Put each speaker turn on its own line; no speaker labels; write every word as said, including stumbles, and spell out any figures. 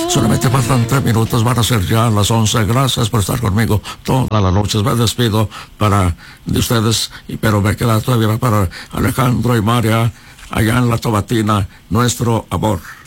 Solamente faltan tres minutos, van a ser ya las once. Gracias por estar conmigo todas las noches. Me despido para de ustedes, y pero me queda todavía para Alejandro y María allá en la Tobatina, nuestro amor.